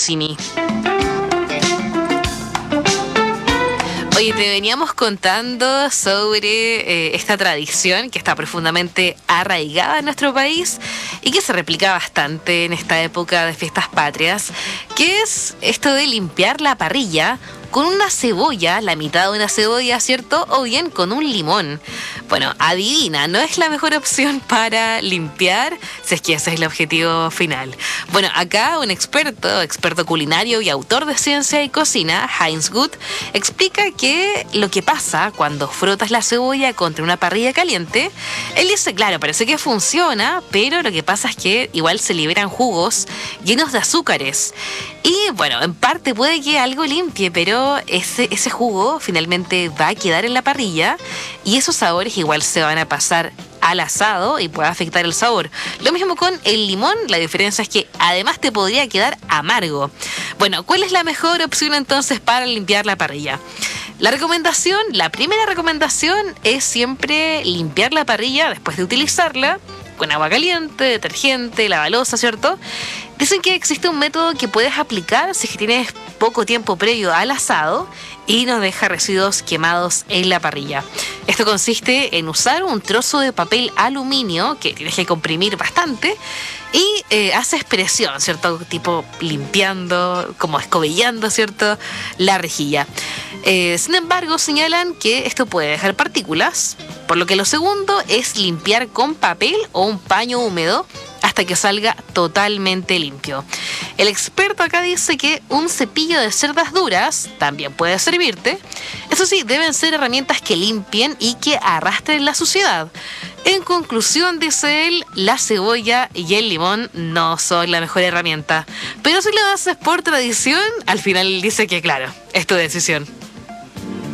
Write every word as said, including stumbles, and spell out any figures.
Simi. Oye, te veníamos contando sobre eh, esta tradición que está profundamente arraigada en nuestro país y que se replica bastante en esta época de fiestas patrias, que es esto de limpiar la parrilla con una cebolla, la mitad de una cebolla, ¿cierto? O bien con un limón. Bueno, adivina, no es la mejor opción para limpiar, si es que ese es el objetivo final. Bueno, acá un experto, experto culinario y autor de ciencia y cocina, Heinz Gut, explica que lo que pasa cuando frotas la cebolla contra una parrilla caliente, él dice, claro, parece que funciona, pero lo que pasa es que igual se liberan jugos llenos de azúcares. Y bueno, en parte puede que algo limpie, pero ese, ese jugo finalmente va a quedar en la parrilla y esos sabores igual se van a pasar al asado y puede afectar el sabor. Lo mismo con el limón, la diferencia es que además te podría quedar amargo. Bueno, ¿cuál es la mejor opción entonces para limpiar la parrilla? La recomendación, la primera recomendación es siempre limpiar la parrilla después de utilizarla con agua caliente, detergente, lavalosa, ¿cierto? Dicen que existe un método que puedes aplicar si es que tienes poco tiempo previo al asado y no deja residuos quemados en la parrilla. Esto consiste en usar un trozo de papel aluminio que tienes que comprimir bastante y eh, haces presión, ¿cierto? Tipo limpiando, como escobillando, ¿cierto? La rejilla. Eh, sin embargo, señalan que esto puede dejar partículas, por lo que lo segundo es limpiar con papel o un paño húmedo hasta que salga totalmente limpio. El experto acá dice que un cepillo de cerdas duras también puede servirte. Eso sí, deben ser herramientas que limpien y que arrastren la suciedad. En conclusión, dice él, la cebolla y el limón no son la mejor herramienta. Pero si lo haces por tradición, al final dice que claro, es tu decisión.